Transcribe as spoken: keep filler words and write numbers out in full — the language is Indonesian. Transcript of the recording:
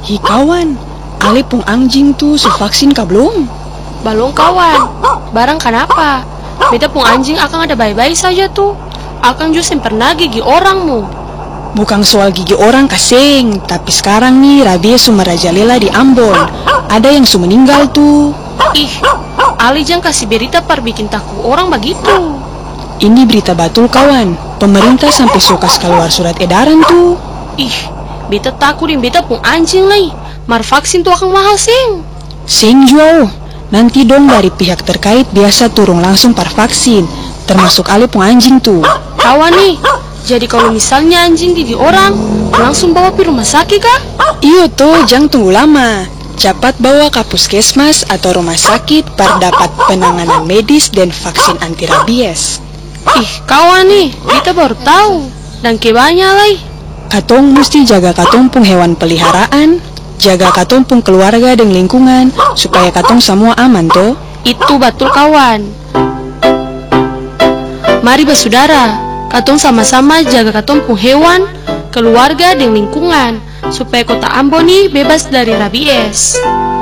Hi kawan, ale pung anjing tuh su vaksin kah belum? Balong kawan, barang kenapa? Beta pung anjing akan ada baik-baik saja tuh. Akan justru pernah gigi orangmu. Bukan soal gigi orang kaseng, tapi sekarang nih rabies su merajalela di Ambon. Ada yang su meninggal tuh. Ih, Ali jangan kasih berita par bikin takut orang begitu. Ini berita batul kawan. Pemerintah sampai sukas keluar surat edaran tuh. Ih, beta takut dan beta pun anjing lagi. Mar vaksin tuh akan mahal sing. Sing jual. Nanti dong dari pihak terkait biasa turun langsung par vaksin. Termasuk ale pun anjing tuh. Kawan nih, jadi kalau misalnya anjing gigi orang, langsung bawa ke rumah sakit kah? Iyo tuh, jangan tunggu lama. Cepat bawa ke puskesmas atau rumah sakit par dapat penanganan medis dan vaksin anti rabies. Ih, kawan nih, kita baru tahu. Dan kebanyak lagi. Katong mesti jaga katong pung hewan peliharaan, jaga katong pung keluarga dan lingkungan, supaya katong semua aman toh. Itu betul kawan. Mari bersaudara, katong sama-sama jaga katong pung hewan, keluarga dan lingkungan, supaya kota Ambon nih bebas dari rabies.